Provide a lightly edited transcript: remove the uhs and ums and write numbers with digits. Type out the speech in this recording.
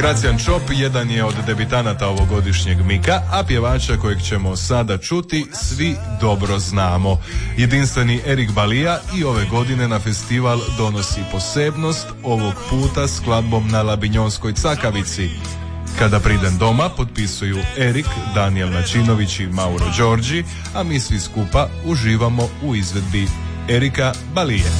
Gracijan Čop jedan je od debitanata ovogodišnjeg Mika, a pjevača kojeg ćemo sada čuti svi dobro znamo. Jedinstveni Erik Balija i ove godine na festival donosi posebnost, ovog puta skladbom na labinjonskoj cakavici. Kada pridem doma potpisuju Erik, Danijel Načinović i Mauro Đorđi, a mi svi skupa uživamo u izvedbi Erika Balije.